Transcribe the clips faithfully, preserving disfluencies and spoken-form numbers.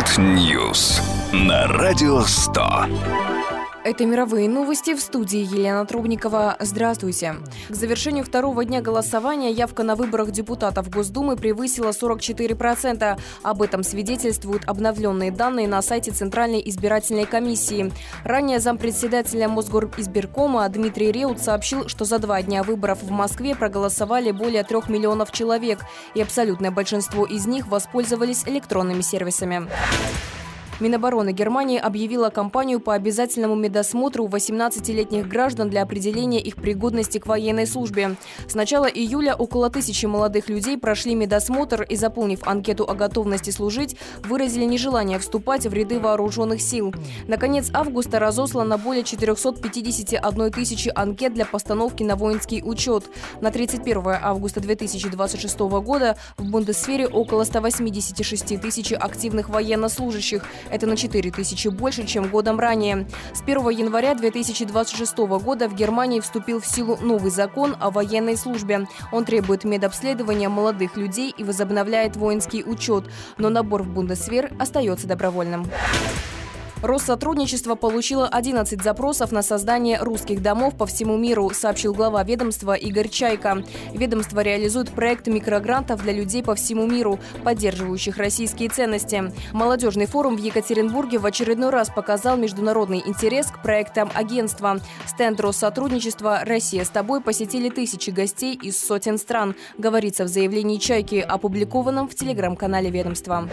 World News на Радио сто. Это мировые новости, в студии Елена Трубникова. Здравствуйте. К завершению второго дня голосования явка на выборах депутатов Госдумы превысила сорок четыре процента. Об этом свидетельствуют обновленные данные на сайте Центральной избирательной комиссии. Ранее зампредседателя Мосгоризбиркома Дмитрий Реут сообщил, что за два дня выборов в Москве проголосовали более трех миллионов человек, и абсолютное большинство из них воспользовались электронными сервисами. Минобороны Германии объявила кампанию по обязательному медосмотру восемнадцатилетних граждан для определения их пригодности к военной службе. С начала июля около тысячи молодых людей прошли медосмотр и, заполнив анкету о готовности служить, выразили нежелание вступать в ряды вооруженных сил. На конец августа разослано более четырехсот пятидесяти одной тысячи анкет для постановки на воинский учет. На тридцать первое августа две тысячи двадцать шестого года в Бундесвере около ста восьмидесяти шести тысяч активных военнослужащих. Это на четыре тысячи больше, чем годом ранее. С первого января две тысячи двадцать шестого года в Германии вступил в силу новый закон о военной службе. Он требует медобследования молодых людей и возобновляет воинский учет. Но набор в Бундесвер остается добровольным. Россотрудничество получило одиннадцать запросов на создание русских домов по всему миру, сообщил глава ведомства Игорь Чайка. Ведомство реализует проект микрогрантов для людей по всему миру, поддерживающих российские ценности. Молодежный форум в Екатеринбурге в очередной раз показал международный интерес к проектам агентства. Стенд Россотрудничества «Россия с тобой» посетили тысячи гостей из сотен стран, говорится в заявлении Чайки, опубликованном в телеграм-канале ведомства.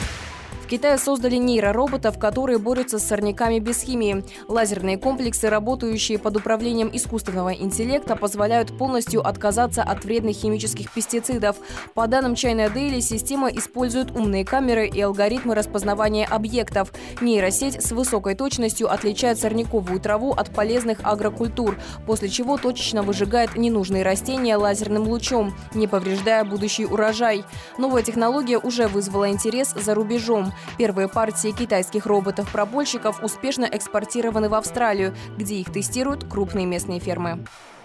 В Китае создали нейророботов, которые борются с сорняками без химии. Лазерные комплексы, работающие под управлением искусственного интеллекта, позволяют полностью отказаться от вредных химических пестицидов. По данным China Daily, система использует умные камеры и алгоритмы распознавания объектов. Нейросеть с высокой точностью отличает сорняковую траву от полезных агрокультур, после чего точечно выжигает ненужные растения лазерным лучом, не повреждая будущий урожай. Новая технология уже вызвала интерес за рубежом. Первые партии китайских роботов-пробольщиков успешно экспортированы в Австралию, где их тестируют крупные местные фермы.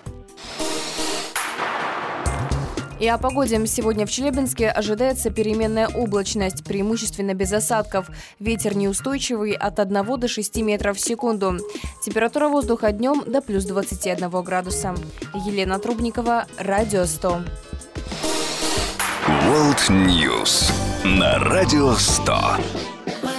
И о погоде. Сегодня в Челябинске ожидается переменная облачность, преимущественно без осадков. Ветер неустойчивый от одного до шести метров в секунду. Температура воздуха днем до плюс двадцати одного градуса. Елена Трубникова, Радио сто. World News на Радио сто.